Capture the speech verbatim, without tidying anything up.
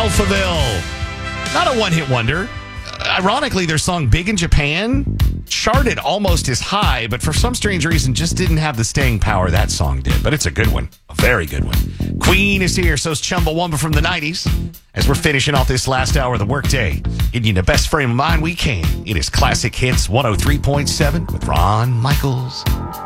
Alphaville. Not a one-hit wonder. Uh, ironically, their song Big in Japan charted almost as high, but for some strange reason just didn't have the staying power that song did. But it's a good one. A very good one. Queen is here, so's Chumbawamba from the nineties. As we're finishing off this last hour of the workday, getting you in the best frame of mind we can. It is Classic Hits one oh three point seven with Ron Michaels.